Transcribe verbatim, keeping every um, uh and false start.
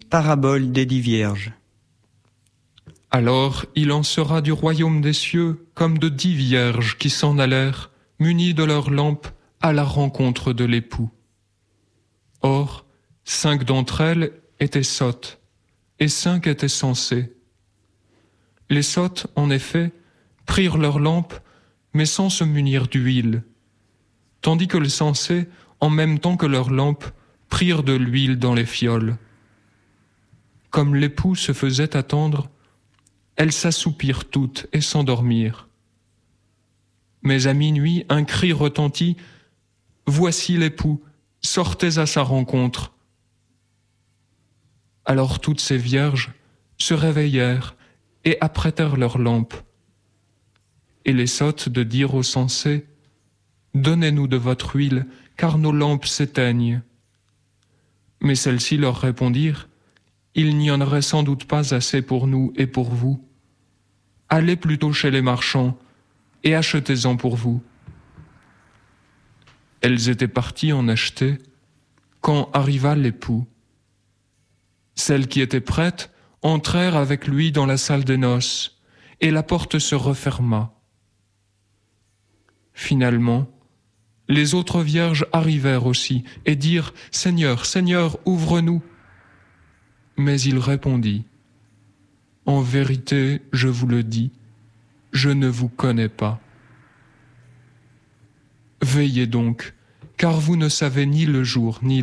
Parabole des dix vierges. Alors il en sera du royaume des cieux comme de dix vierges qui s'en allèrent, munies de leurs lampes, à la rencontre de l'époux. Or, cinq d'entre elles étaient sottes, et cinq étaient sensées. Les sottes, en effet, prirent leurs lampes, mais sans se munir d'huile, tandis que les sensées, en même temps que leurs lampes, prirent de l'huile dans les fioles. Comme l'époux se faisait attendre, elles s'assoupirent toutes et s'endormirent. Mais à minuit, un cri retentit « Voici l'époux, sortez à sa rencontre !» Alors toutes ces vierges se réveillèrent et apprêtèrent leurs lampes. Et les sottes de dire aux sensés « Donnez-nous de votre huile, car nos lampes s'éteignent. » Mais celles-ci leur répondirent « Il n'y en aurait sans doute pas assez pour nous et pour vous. Allez plutôt chez les marchands et achetez-en pour vous. » Elles étaient parties en acheter quand arriva l'époux. Celles qui étaient prêtes entrèrent avec lui dans la salle des noces, et la porte se referma. Finalement, les autres vierges arrivèrent aussi et dirent « Seigneur, Seigneur, ouvre-nous !» Mais il répondit « En vérité, je vous le dis, je ne vous connais pas. Veillez donc, car vous ne savez ni le jour ni l'heure. »